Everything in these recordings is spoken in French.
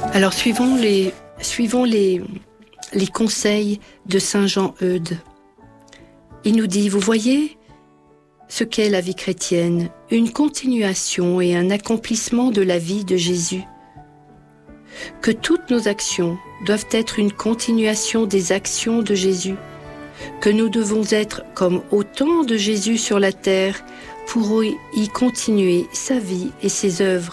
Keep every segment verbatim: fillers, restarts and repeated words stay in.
Alors suivons les, suivons les, les conseils de saint Jean Eudes. Il nous dit, vous voyez ce qu'est la vie chrétienne, une continuation et un accomplissement de la vie de Jésus. Que toutes nos actions doivent être une continuation des actions de Jésus, que nous devons être comme au temps de Jésus sur la terre pour y continuer sa vie et ses œuvres.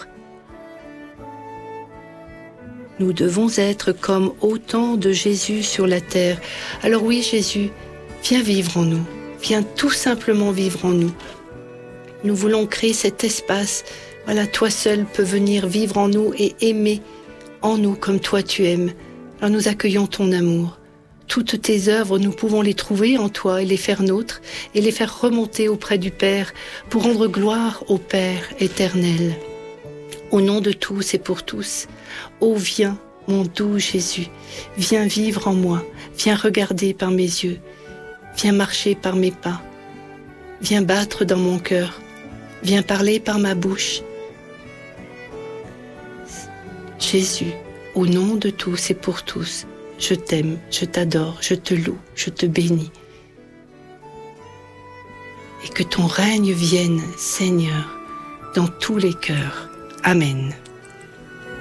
Nous devons être comme au temps de Jésus sur la terre. Alors oui, Jésus, viens vivre en nous, viens tout simplement vivre en nous. Nous voulons créer cet espace. Voilà, toi seul peux venir vivre en nous et aimer en nous comme toi tu aimes. Alors nous accueillons ton amour. Toutes tes œuvres, nous pouvons les trouver en toi et les faire nôtres et les faire remonter auprès du Père pour rendre gloire au Père éternel. Au nom de tous et pour tous, ô viens, mon doux Jésus, viens vivre en moi, viens regarder par mes yeux, viens marcher par mes pas, viens battre dans mon cœur, viens parler par ma bouche. Jésus, au nom de tous et pour tous, je t'aime, je t'adore, je te loue, je te bénis. Et que ton règne vienne, Seigneur, dans tous les cœurs. Amen.